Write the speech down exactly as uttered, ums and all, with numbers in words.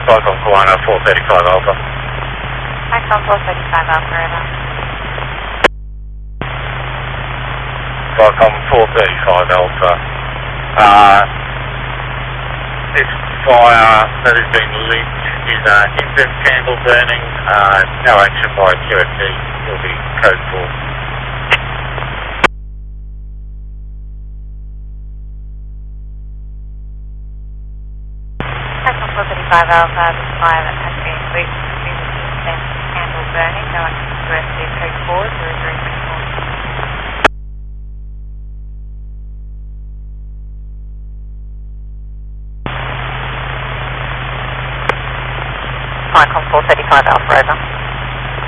Falcon Kiwana four thirty-five Alpha. Falcon four thirty-five Alpha, over. Falcon four thirty-five Alpha. Uh, this fire that has been lit is uh, incense candle burning. Uh, no action by Q F D. Will be code four. Falcon four thirty-five Alpha, this fire that has been lit is incense candle burning. No action Q F D, code four, zero zero six four. Falcon four thirty-five Alpha, over.